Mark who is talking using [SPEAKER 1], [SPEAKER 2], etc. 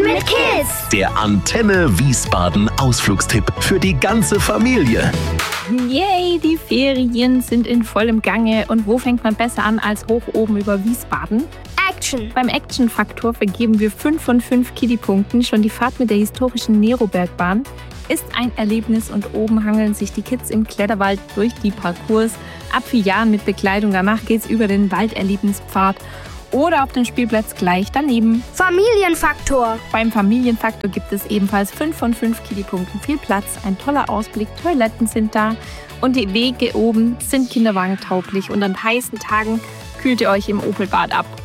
[SPEAKER 1] Wiesbaden mit Kids.
[SPEAKER 2] Der Antenne Wiesbaden Ausflugstipp für die ganze Familie.
[SPEAKER 3] Yay, die Ferien sind in vollem Gange. Und wo fängt man besser an als hoch oben über Wiesbaden?
[SPEAKER 1] Action.
[SPEAKER 3] Beim Action-Faktor vergeben wir 5 von 5 Kiddy-Punkten. Schon die Fahrt mit der historischen Nerobergbahn ist ein Erlebnis und oben hangeln sich die Kids im Kletterwald durch die Parcours. Ab 4 Jahren mit Begleitung. Danach geht's über den Walderlebnispfad oder auf den Spielplatz gleich daneben.
[SPEAKER 1] Familienfaktor.
[SPEAKER 3] Beim Familienfaktor gibt es ebenfalls 5 von 5 Kiddy-Punkten. Viel Platz, ein toller Ausblick, Toiletten sind da und die Wege oben sind kinderwagentauglich. Und an heißen Tagen kühlt ihr euch im Opelbad ab.